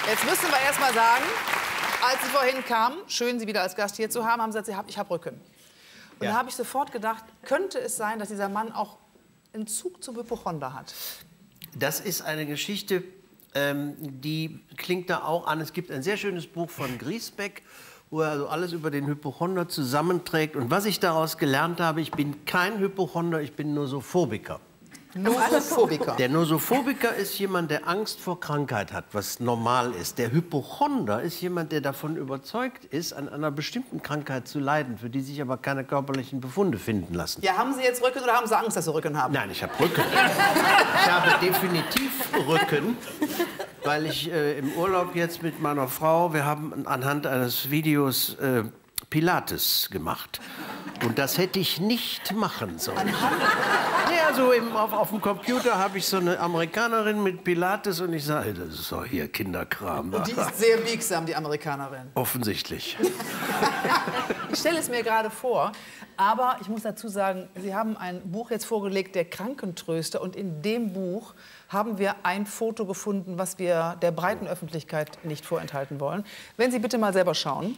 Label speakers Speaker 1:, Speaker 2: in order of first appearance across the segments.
Speaker 1: Jetzt müssen wir erst mal sagen, als Sie vorhin kamen, schön, Sie wieder als Gast hier zu haben, haben Sie gesagt, ich habe Rücken. Und da habe ich sofort gedacht, könnte es sein, dass dieser Mann auch einen Zug zum Hypochonder hat?
Speaker 2: Das ist eine Geschichte, die klingt da auch an. Es gibt ein sehr schönes Buch von Griesbeck, wo er also alles über den Hypochonder zusammenträgt. Und was ich daraus gelernt habe, ich bin kein Hypochonder, ich bin Nosophobiker.
Speaker 1: Nosophobiker.
Speaker 2: Der Nosophobiker ist jemand, der Angst vor Krankheit hat, was normal ist. Der Hypochonder ist jemand, der davon überzeugt ist, an einer bestimmten Krankheit zu leiden, für die sich aber keine körperlichen Befunde finden lassen.
Speaker 1: Ja, haben Sie jetzt Rücken oder haben Sie Angst, dass Sie Rücken haben?
Speaker 2: Nein, ich habe Rücken. Ich habe definitiv Rücken, weil ich im Urlaub jetzt mit meiner Frau, wir haben anhand eines Videos Pilates gemacht. Und das hätte ich nicht machen sollen. Ja, also auf dem Computer habe ich so eine Amerikanerin mit Pilates und ich sage, das ist doch hier Kinderkram.
Speaker 1: Und die ist sehr biegsam, die Amerikanerin.
Speaker 2: Offensichtlich.
Speaker 1: Ich stelle es mir gerade vor, aber ich muss dazu sagen, Sie haben ein Buch jetzt vorgelegt, der Krankentröster. Und in dem Buch haben wir ein Foto gefunden, was wir der breiten Öffentlichkeit nicht vorenthalten wollen. Wenn Sie bitte mal selber schauen.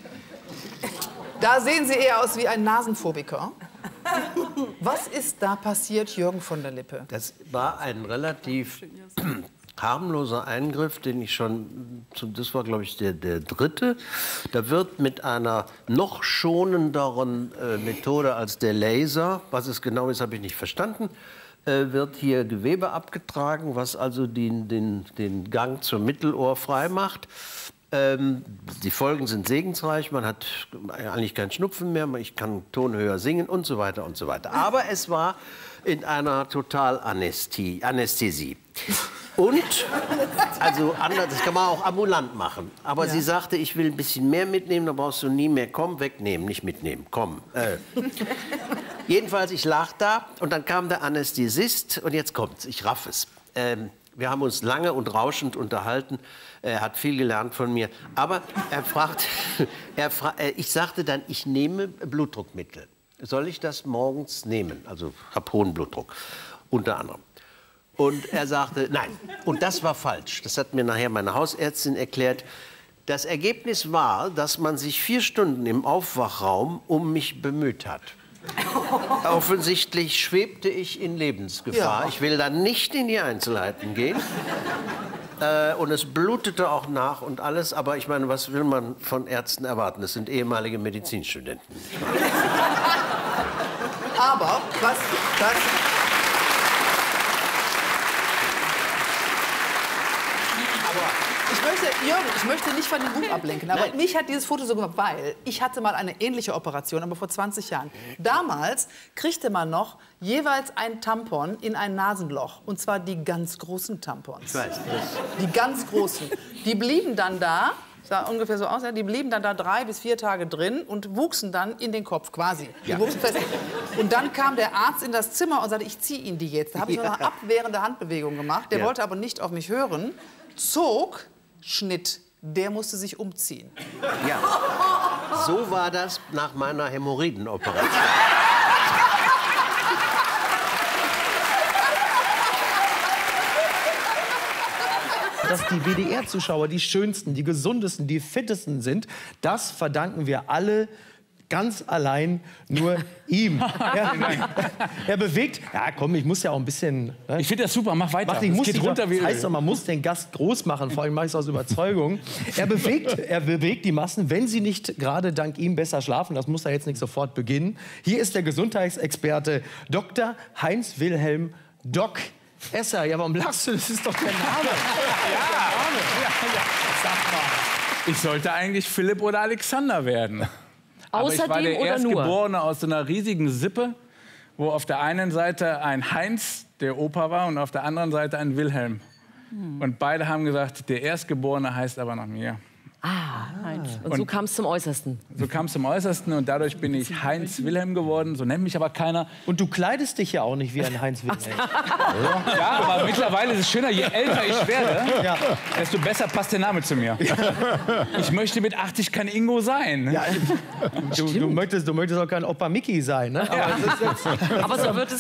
Speaker 1: Da sehen Sie eher aus wie ein Nasenphobiker. Was ist da passiert, Jürgen von der Lippe?
Speaker 2: Das war ein relativ harmloser Eingriff, den ich schon, das war glaube ich der dritte. Da wird mit einer noch schonenderen Methode als der Laser, was es genau ist, habe ich nicht verstanden, wird hier Gewebe abgetragen, was also den Gang zum Mittelohr frei macht. Die Folgen sind segensreich, man hat eigentlich keinen Schnupfen mehr, ich kann tonhöher singen und so weiter und so weiter. Aber es war in einer Totalanästhesie. Und, also anders, das kann man auch ambulant machen. Aber sie sagte, ich will ein bisschen mehr mitnehmen, da brauchst du nie mehr. Komm, wegnehmen, nicht mitnehmen, komm. Jedenfalls, ich lag da und dann kam der Anästhesist und jetzt kommt's, ich raff es. Wir haben uns lange und rauschend unterhalten. Er hat viel gelernt von mir. Aber ich sagte dann, ich nehme Blutdruckmittel. Soll ich das morgens nehmen? Also habe hohen Blutdruck, unter anderem. Und er sagte, nein. Und das war falsch. Das hat mir nachher meine Hausärztin erklärt. Das Ergebnis war, dass man sich 4 Stunden im Aufwachraum um mich bemüht hat. Offensichtlich schwebte ich in Lebensgefahr. Ja. Ich will da nicht in die Einzelheiten gehen. Und es blutete auch nach und alles. Aber ich meine, was will man von Ärzten erwarten? Das sind ehemalige Medizinstudenten.
Speaker 1: Aber was... Jürgen, ich möchte nicht von dem Buch ablenken, aber mich hat dieses Foto so gemacht, weil ich hatte mal eine ähnliche Operation, aber vor 20 Jahren. Damals kriegte man noch jeweils ein Tampon in ein Nasenloch, und zwar die ganz großen Tampons.
Speaker 2: Ich weiß.
Speaker 1: Die ganz großen. Die blieben dann da, sah ungefähr so aus, ja, die blieben dann da 3 bis 4 Tage drin und wuchsen dann in den Kopf quasi. Die wuchsen fest. Und dann kam der Arzt in das Zimmer und sagte, ich ziehe Ihnen die jetzt. Da habe ich noch eine abwehrende Handbewegung gemacht. Der wollte aber nicht auf mich hören, zog... Schnitt, der musste sich umziehen.
Speaker 2: Ja, so war das nach meiner Hämorrhoidenoperation.
Speaker 3: Dass die WDR-Zuschauer die schönsten, die gesundesten, die fittesten sind, das verdanken wir alle ganz allein nur ihm. Er bewegt... Ja, komm, ich muss ja auch ein bisschen... Ne?
Speaker 4: Ich finde das super, mach weiter.
Speaker 3: Das heißt doch, man muss den Gast groß machen, vor allem mache ich es aus Überzeugung. Er bewegt die Massen, wenn sie nicht gerade dank ihm besser schlafen. Das muss er jetzt nicht sofort beginnen. Hier ist der Gesundheitsexperte Dr. Heinz-Wilhelm Doc Esser. Ja, warum lachst du? Das ist doch der Name.
Speaker 4: Sag mal. Ich sollte eigentlich Philipp oder Alexander werden. Aber ich war der Erstgeborene aus so einer riesigen Sippe, wo auf der einen Seite ein Heinz, der Opa war, und auf der anderen Seite ein Wilhelm. Und beide haben gesagt, der Erstgeborene heißt aber nach mir.
Speaker 5: Heinz. Und so kam es zum Äußersten.
Speaker 4: So kam es zum Äußersten und dadurch bin ich Heinz Wilhelm geworden. So nennt mich aber keiner.
Speaker 3: Und du kleidest dich ja auch nicht wie ein Heinz Wilhelm.
Speaker 4: Ja, aber mittlerweile ist es schöner, je älter ich werde, desto besser passt der Name zu mir. Ich möchte mit 80 kein Ingo sein.
Speaker 3: Ja, du möchtest auch kein Opa Mickey sein, ne? Aber,
Speaker 5: aber so wird es